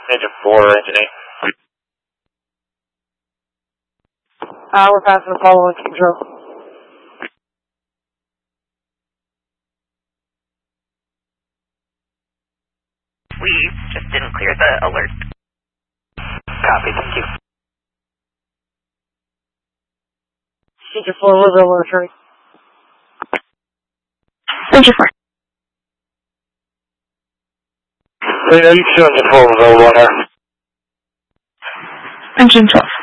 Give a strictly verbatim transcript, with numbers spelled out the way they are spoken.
Agent four, Engine eight. Uh, we're passing the following control. We just didn't clear the alert. Copy, thank you. Agent four, we're real returning. Engine four. Hey, are you two Engine four available on air? Engine twelve.